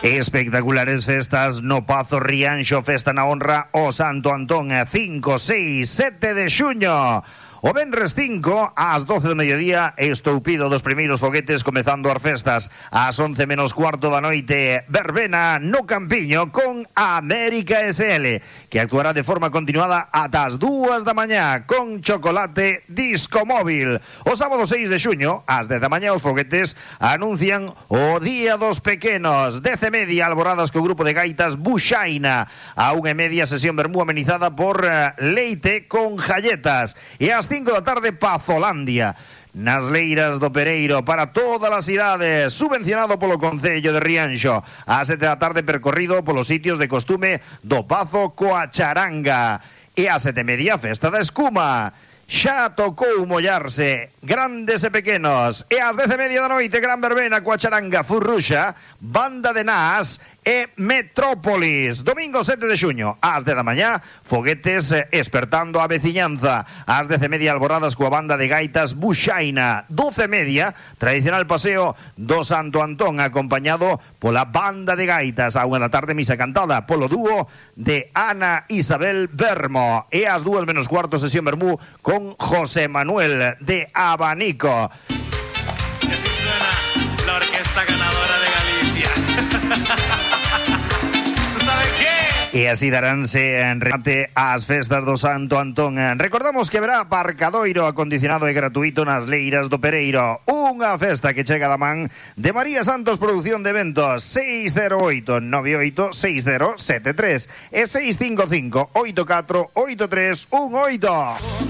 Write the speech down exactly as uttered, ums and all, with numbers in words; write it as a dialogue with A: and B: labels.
A: Espectaculares festas no Pazo Rianxo, festa na honra o Santo Antón, cinco, seis, sete de xuño. O venres cinco, ás doce do mediodía, estoupido dos primeiros foguetes comezando as festas. Ás once menos cuarto da noite, verbena no Campiño con América S L, que actuará de forma continuada ata as dúas da mañá con Chocolate Disco Móvil. O sábado seis de xuño, ás dez da mañá, os foguetes anuncian o Día dos Pequenos. Dez e media, alboradas co grupo de gaitas Buxaina. A unha e media, sesión vermú amenizada por uh, Leite con Jalletas. E ás cinco da tarde, Pazolandia nas Leiras do Pereiro para todas as cidades, subvencionado polo Concello de Rianxo. Ás sete da tarde, percorrido polos sitios de costume do Pazo coa charanga. E ás sete e media, festa da escuma. Xa tocou mollarse, grandes e pequenos. E ás dez e media da noite, gran verbena coa charanga Furruxa, Banda de Nas e Metrópolis. Domingo sete de xuño, ás dez da mañá, foguetes espertando a veciñanza. Ás dez e media, alboradas coa banda de gaitas Buxaina. Doce e media, tradicional paseo do Santo Antón, acompañado pola banda de gaitas. A unha da tarde, misa cantada polo dúo de Ana Isabel Bermo. E ás dúas menos cuarto, sesión vermú con José Manuel de Abanico.
B: Y así suena la orquesta ganadora de Galicia. ¿Saben qué?
A: E así daránse en remate ás festas do Santo Antón. Recordamos que haberá aparcadoiro acondicionado e gratuito nas Leiras do Pereiro. Unha festa que chega da man de María Santos Producción de Eventos. Seis cero oito nove oito seis cero sete tres e seis cinco cinco oito catro oito tres un oito.